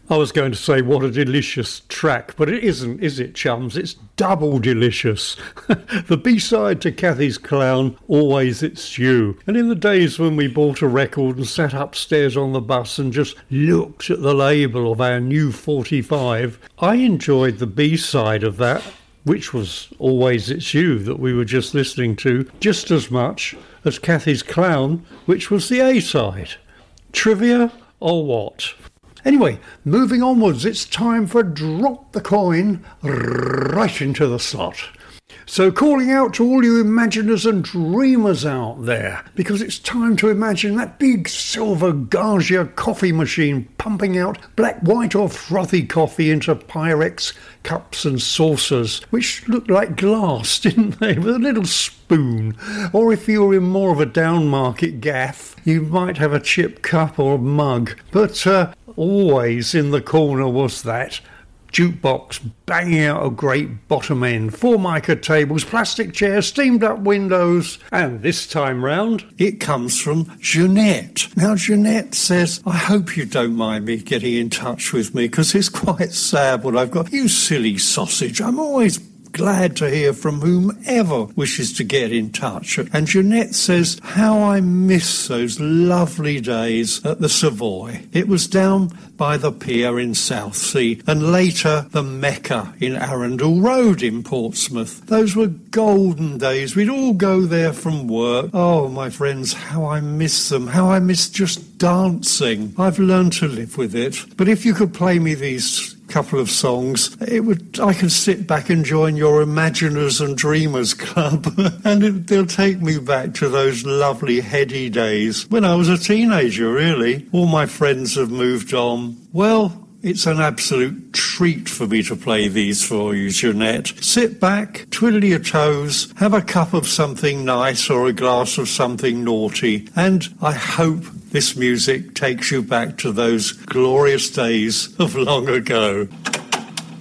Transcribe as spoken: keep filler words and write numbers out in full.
I was going to say what a delicious track, but it isn't, is it, chums? It's double delicious. The B-side to Cathy's Clown, Always It's You. And in the days when we bought a record and sat upstairs on the bus and just looked at the label of our new forty-five, I enjoyed the B-side of that, which was Always It's You that we were just listening to, just as much as Cathy's Clown, which was the A-side. Trivia or what? Anyway, moving onwards, it's time for Drop the Coin right into the slot. So calling out to all you imaginers and dreamers out there, because it's time to imagine that big silver Gaggia coffee machine pumping out black, white or frothy coffee into Pyrex cups and saucers, which looked like glass, didn't they, with a little spoon. Or if you were in more of a down-market gaff, you might have a chip cup or a mug. But uh, always in the corner was that jukebox banging out a great bottom end, formica tables, plastic chairs, steamed up windows, and this time round it comes from Jeanette. Now Jeanette says, I hope you don't mind me getting in touch with me, because it's quite sad what I've got. You silly sausage, I'm always glad to hear from whomever wishes to get in touch. And Jeanette says, how I miss those lovely days at the Savoy. It was down by the pier in Southsea, and later the Mecca in Arundel Road in Portsmouth. Those were golden days. We'd all go there from work. Oh, my friends, how I miss them. How I miss just dancing. I've learned to live with it. But if you could play me these couple of songs, it would I could sit back and join your Imaginers and Dreamers Club and it, they'll take me back to those lovely heady days when I was a teenager, really. All my friends have moved on. Well, it's an absolute treat for me to play these for you, Jeanette. Sit back, twiddle your toes, have a cup of something nice or a glass of something naughty, and I hope this music takes you back to those glorious days of long ago.